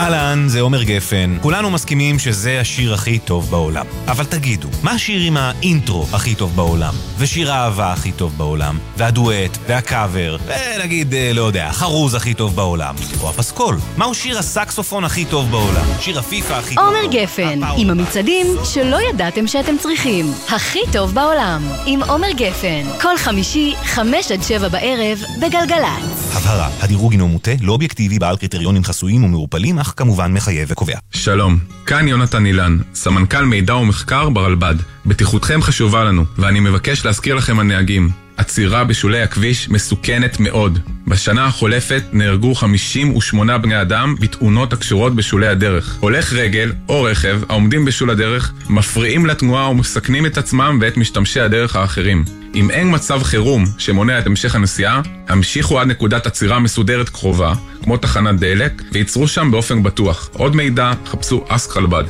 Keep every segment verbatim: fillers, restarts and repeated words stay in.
אהלן, זה עומר גפן. כולנו מסכימים שזה השיר הכי טוב בעולם. אבל תגידו, מה השיר עם האינטרו הכי טוב בעולם? ושיר האהבה הכי טוב בעולם? והדואט, והקאבר, ונגיד, לא יודע, חרוז הכי טוב בעולם? או הפסקול? מהו שיר הסקסופון הכי טוב בעולם? שיר הפיפה הכי טוב בעולם? עומר גפן, עם המצעדים שלא ידעתם שאתם צריכים. הכי טוב בעולם. עם עומר גפן. כל חמישי, חמש עד שבע בערב, בגלגלץ. הבהרה, הדירוג הינו מוטה, לא אובייקטיבי, בעל קריטריונים חסויים ומעורפלים, אך כמובן מחייב וקובע. שלום, כאן יונתן אילן, סמנכ"ל מידע ומחקר ברלב"ד. בטיחותכם חשובה לנו, ואני מבקש להזכיר לכם הנהגים. עצירה בשולי הכביש מסוכנת מאוד. בשנה החולפת נהרגו חמישים ושמונה בני אדם בתאונות הקשורות בשולי הדרך. הולך רגל או רכב העומדים בשול הדרך מפריעים לתנועה ומסכנים את עצמם ואת משתמשי הדרך האחרים. אם אין מצב חירום שמונע את המשך הנסיעה, המשיכו עד נקודת עצירה מסודרת קרובה, כמו תחנת דלק, ויצרו שם באופן בטוח. עוד מידע, חפשו אסק חלבד.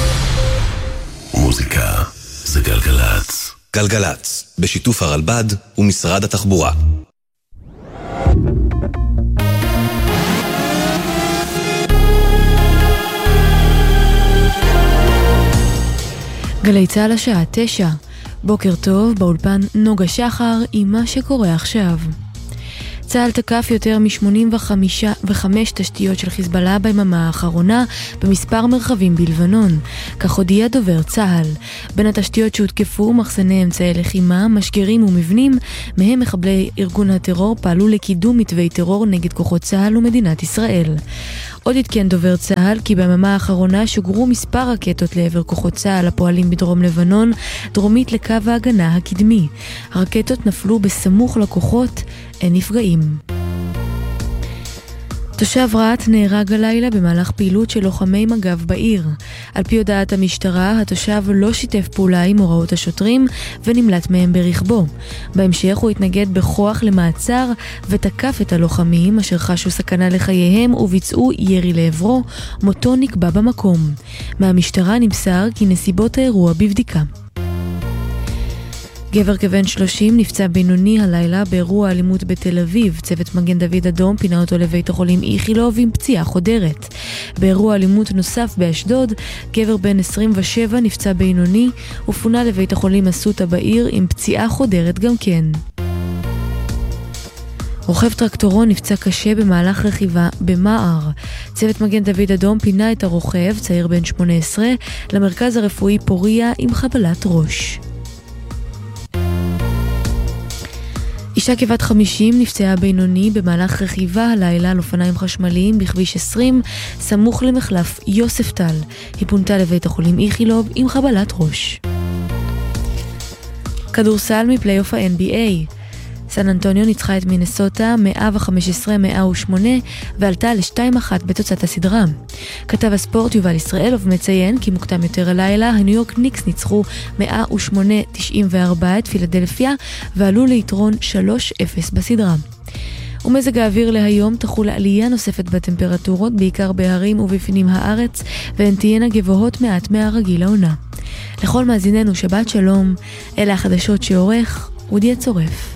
מוזיקה זה גלגלץ. גלגלץ, בשיתוף הרלב"ד ומשרד התחבורה. גלי צהל השעה תשע. בוקר טוב, באולפן נוגה שחר עם מה שקורה עכשיו. צהל תקף יותר מ-שמונים וחמש תשתיות של חיזבאללה ביממה האחרונה במספר מרחבים בלבנון. כך הודיע דובר צהל. בין התשתיות שהותקפו מחסני אמצעי לחימה, משגרים ומבנים, מהם מחבלי ארגון הטרור פעלו לקידום מתווי טרור נגד כוחות צהל ומדינת ישראל. עוד התקן דובר צהל כי ביממה האחרונה שוגרו מספר רקטות לעבר כוחות צהל הפועלים בדרום לבנון, דרומית לקו ההגנה הקדמי. הרקטות נפלו בסמוך לכוחות, אין נפגעים. תושב רהט נהרג הלילה במהלך פעילות של לוחמי מג"ב בעיר. על פי הודעת המשטרה, התושב לא שיתף פעולה עם הוראות השוטרים ונמלט מהם ברכבו. בהמשך הוא התנגד בכוח למעצר ותקף את הלוחמים אשר חשו סכנה לחייהם וביצעו ירי לעברו, מותו נקבע במקום. מהמשטרה נמסר כי נסיבות האירוע בבדיקה. גבר כבן שלושים נפצע בינוני הלילה באירוע אלימות בתל אביב. צוות מגן דוד אדום פינה אותו לבית החולים איכילוב עם פציעה חודרת. באירוע אלימות נוסף באשדוד, גבר בן עשרים ושבע נפצע בינוני ופונה לבית החולים אסותא בעיר עם פציעה חודרת גם כן. רוכב טרקטורון נפצע קשה במהלך רכיבה במער. צוות מגן דוד אדום פינה את הרוכב, צעיר בן שמונה עשרה, למרכז הרפואי פוריה עם חבלת ראש. אישה כבת חמישים נפצעה בינוני במהלך רכיבה הלילה על אופניים חשמליים בכביש עשרים, סמוך למחלף יוספטל. היא פונתה לבית החולים איכילוב עם חבלת ראש. כדורסל מפלייאוף ה-אן בי איי. סן אנטוניו ניצחה את מינסוטה מאה וחמש עשרה מאה ושמונה ועלתה ל-שתיים אחת בתוצאת הסדרה. כתב הספורט יובל ישראלוב מציין כי מוקדם יותר הלילה הניו יורק ניקס ניצחו מאה ושמונה תשעים וארבע את פילדלפיה ועלו ליתרון שלוש אפס בסדרה. ומזג האוויר להיום תחול עלייה נוספת בטמפרטורות בעיקר בהרים ובפנים הארץ והן תהיינה גבוהות מעט מהרגיל לעונה. לכל מאזיננו שבת שלום, אלה החדשות שעורך אודי הצורף.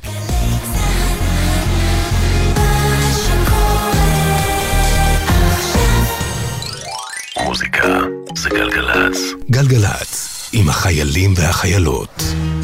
מוזיקה זה גלגלץ. גלגלץ, עם החיילים והחיילות.